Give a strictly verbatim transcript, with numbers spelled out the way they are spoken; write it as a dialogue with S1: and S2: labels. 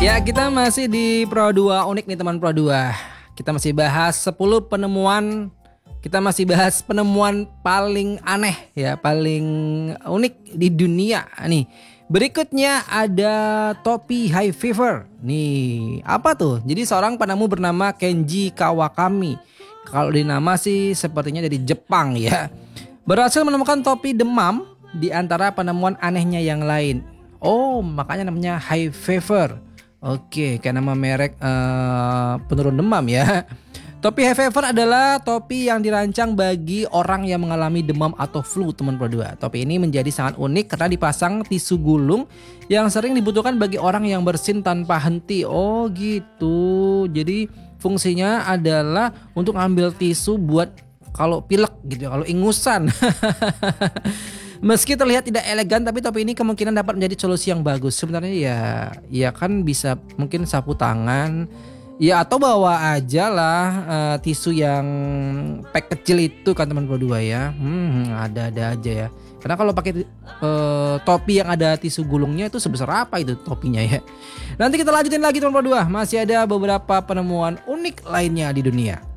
S1: Ya, kita masih di Pro dua Unik nih teman Pro dua. Kita masih bahas sepuluh penemuan. Kita masih bahas penemuan paling aneh ya, paling unik di dunia nih. Berikutnya ada topi high fever. Nih, apa tuh? Jadi seorang penemu bernama Kenji Kawakami. Kalau di nama sih sepertinya dari Jepang ya. Berhasil menemukan topi demam di antara penemuan anehnya yang lain. Oh, makanya namanya high fever. Oke, kayak nama merek uh, penurun demam ya. Topi high fever adalah topi yang dirancang bagi orang yang mengalami demam atau flu, teman Pro dua. Topi ini menjadi sangat unik karena dipasang tisu gulung yang sering dibutuhkan bagi orang yang bersin tanpa henti. Oh gitu. Jadi fungsinya adalah untuk ngambil tisu buat kalau pilek gitu, kalau ingusan. Meski terlihat tidak elegan, tapi topi ini kemungkinan dapat menjadi solusi yang bagus. Sebenarnya ya, ya kan bisa mungkin sapu tangan, ya atau bawa aja lah uh, tisu yang pack kecil itu kan teman Pro dua ya. Hmm, ada-ada aja ya. Karena kalau pakai uh, topi yang ada tisu gulungnya itu sebesar apa itu topinya ya. Nanti kita lanjutin lagi teman Pro dua. Masih ada beberapa penemuan unik lainnya di dunia.